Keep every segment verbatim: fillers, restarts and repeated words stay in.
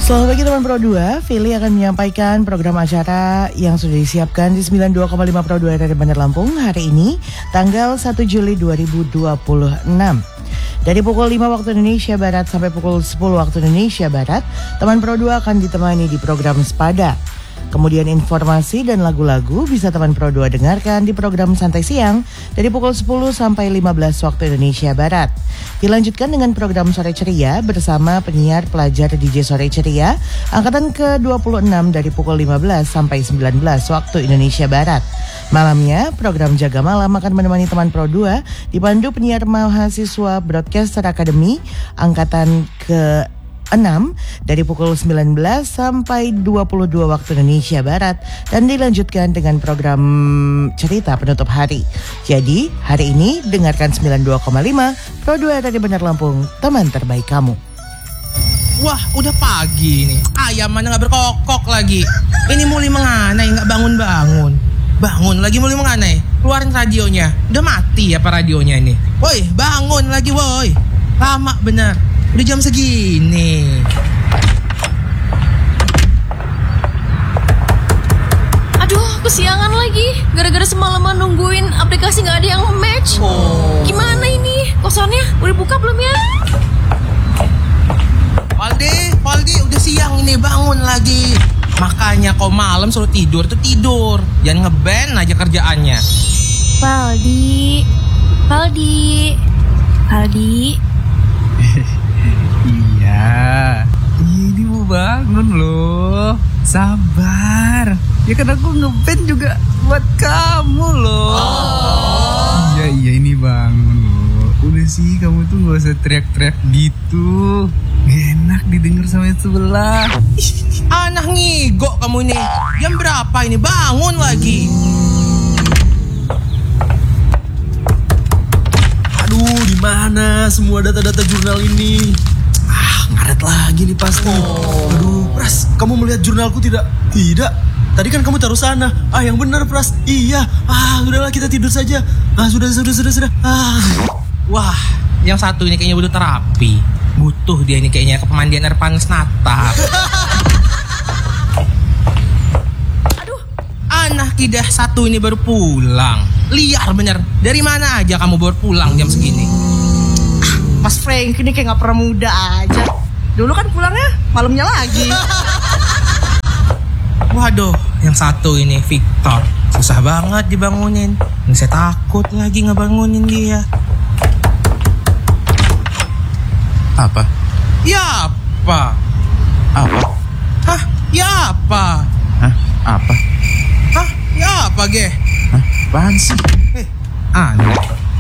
Selamat pagi teman Pro dua, Fili akan menyampaikan program acara yang sudah disiapkan di sembilan puluh dua koma lima Pro dua R R I Bandar Lampung hari ini, tanggal satu Juli dua ribu dua puluh enam. Dari pukul lima waktu Indonesia Barat sampai pukul sepuluh waktu Indonesia Barat, teman Pro dua akan ditemani di program Sepada. Kemudian informasi dan lagu-lagu bisa teman Pro dua dengarkan di program Santai Siang dari pukul sepuluh sampai lima belas waktu Indonesia Barat. Dilanjutkan dengan program Sore Ceria bersama penyiar pelajar D J Sore Ceria angkatan ke dua puluh enam dari pukul lima belas sampai sembilan belas waktu Indonesia Barat. Malamnya, program Jaga Malam akan menemani teman Pro dua dipandu penyiar mahasiswa Broadcaster Academy angkatan ke enam dari pukul sembilan belas sampai dua puluh dua waktu Indonesia Barat dan dilanjutkan dengan program cerita penutup hari. Jadi hari ini dengarkan sembilan puluh dua koma lima Pro dua R R I Bandar Lampung, teman terbaik kamu. Wah, udah pagi nih. Ayam mana gak berkokok lagi. Ini mulai menganai, gak bangun-bangun. Bangun lagi mulai menganai. Keluarin radionya. Udah mati apa radionya ini? Woi, bangun lagi woi. Lama bener. Udah jam segini. Aduh, kesiangan lagi. Gara-gara semalaman nungguin aplikasi gak ada yang match. Oh. Gimana ini? Kosannya udah buka belum ya? Valdi, Valdi udah siang ini, bangun lagi. Makanya kau malam suruh tidur tuh tidur. Jangan ngeband aja kerjaannya. Valdi, Valdi, Valdi. Iya, ini mau bangun loh. Sabar. Ya kan aku ngeband juga buat kamu loh. Oh. Iya, iya ini bangun loh. Udah sih kamu tuh gak usah teriak-teriak gitu. Enak didengar sama yang sebelah. Anak ngigok kamu ini. Jam berapa ini? Bangun lagi. Aduh, di mana semua data-data jurnal ini? Ah, ngaret lagi nih pasti. Oh. Aduh, Pras, kamu melihat jurnalku tidak? Tidak. Tadi kan kamu taruh sana. Ah, yang benar, Pras. Iya. Ah, sudahlah kita tidur saja. Ah, sudah, sudah, sudah, sudah. Ah. Wah, yang satu ini kayaknya butuh terapi. Butuh dia ini kayaknya ke pemandian air panas natap. Aduh, anak kidah satu ini baru pulang. Liar bener. Dari mana aja kamu baru pulang jam segini? Ah, Mas Frank ini kayak gak pernah muda aja. Dulu kan pulangnya malamnya lagi. Waduh, yang satu ini Victor. Susah banget dibangunin. Ini saya takut lagi ngebangunin dia. Apa? Ya apa? Apa? Hah? Ya apa? Hah? Apa? Hah? Ya apa, Ge? Hah? Apaan sih? Eh, aneh.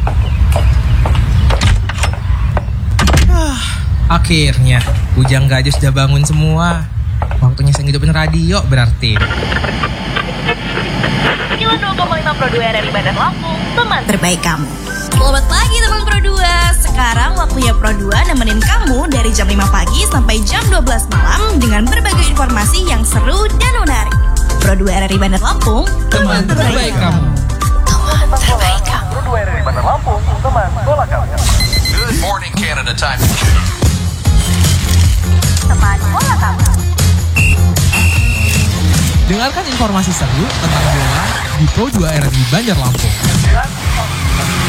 Ah, akhirnya Bujang Gajah sudah bangun semua. Waktunya saya ngidupin radio berarti. sembilan puluh dua koma lima Pro dua R R I Bandar Lampung, teman terbaik kamu. Selamat pagi teman Pro dua. Sekarang waktunya Pro dua nemenin kamu dari jam lima pagi sampai jam dua belas malam dengan berbagai informasi yang seru dan menarik. Pro dua R R I Bandar Lampung, Teman terbaik kamu. Teman terbaik kamu. Pro dua R R I Bandar Lampung, teman bola kamu. Good morning Canada time. Teman bola kamu. Dengarkan informasi seru tentang bola di Pro dua R R I Bandar Lampung.